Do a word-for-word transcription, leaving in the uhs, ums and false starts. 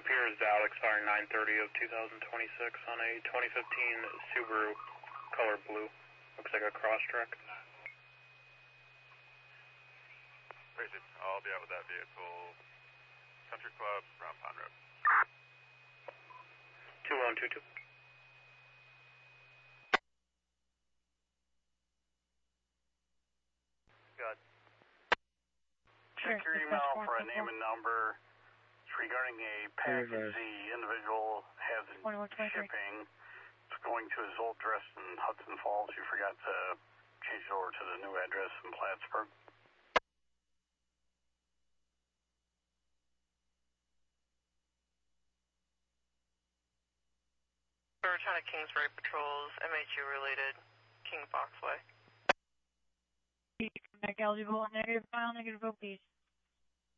appears Alex R nine thirty of two thousand twenty-six on a twenty fifteen Subaru, color blue. Looks like a Crosstrek. Rated. I'll be out with that vehicle. Country Club, Round Pond Road. two one two two. Good. Sure, Check your email for a name and number. It's regarding a package the individual has in shipping. It's going to his old address in Hudson Falls. You forgot to change it over to the new address in Plattsburgh. Return of Kingsbury Patrols, M H U related, King Foxway. Back eligible, negative file, negative O Ps.